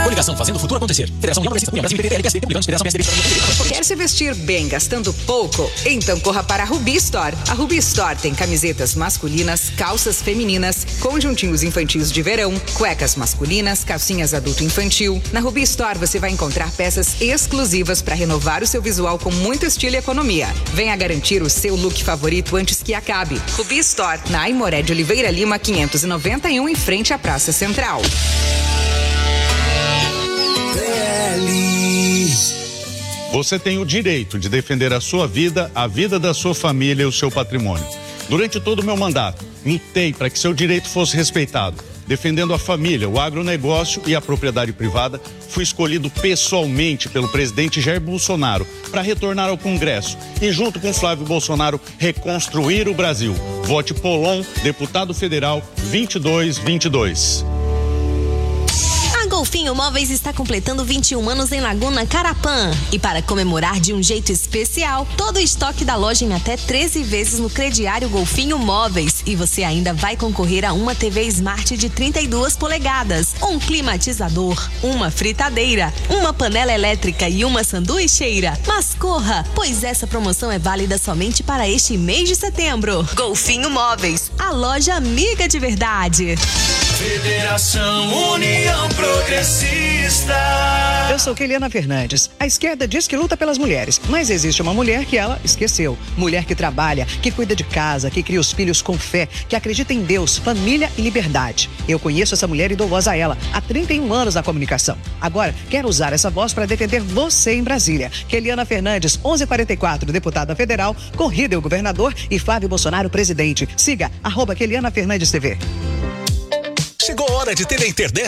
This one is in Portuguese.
Coligação Fazendo o Futuro Acontecer. Federação União Progressista União Brasil, PTL, PSDB, Tempo Federação PSDB. Quer se vestir bem gastando pouco? Então corra para a Rubi Store. A Rubi Store tem camisetas masculinas, calças femininas, conjuntinhos infantis de verão, cuecas masculinas, calcinhas adulto infantil. Na Rubi Store você vai encontrar peças exclusivas para renovar o seu visual com muito estilo e economia. Venha garantir o seu look favorito antes que acabe. Rubi Store, na Aimoré de Oliveira Lima, 591, em frente à Praça Central. Você tem o direito de defender a sua vida, a vida da sua família e o seu patrimônio. Durante todo o meu mandato, lutei para que seu direito fosse respeitado. Defendendo a família, o agronegócio e a propriedade privada, fui escolhido pessoalmente pelo presidente Jair Bolsonaro para retornar ao Congresso e, junto com Flávio Bolsonaro, reconstruir o Brasil. Vote Polon, deputado federal 2222. Golfinho Móveis está completando 21 anos em Laguna Carapã. E para comemorar de um jeito especial, todo o estoque da loja em até 13 vezes no crediário Golfinho Móveis. E você ainda vai concorrer a uma TV Smart de 32 polegadas, um climatizador, uma fritadeira, uma panela elétrica e uma sanduicheira. Mas corra, pois essa promoção é válida somente para este mês de setembro. Golfinho Móveis, a loja amiga de verdade. Federação União Progressista. Eu sou Keliana Fernandes. A esquerda diz que luta pelas mulheres, mas existe uma mulher que ela esqueceu. Mulher que trabalha, que cuida de casa, que cria os filhos com fé, que acredita em Deus, família e liberdade. Eu conheço essa mulher e dou voz a ela há 31 anos na comunicação. Agora, quero usar essa voz para defender você em Brasília. Keliana Fernandes, 1144, deputada federal, corrida o governador e Flávio Bolsonaro, presidente. Siga @Keliana Fernandes TV. Chegou a hora de ter a internet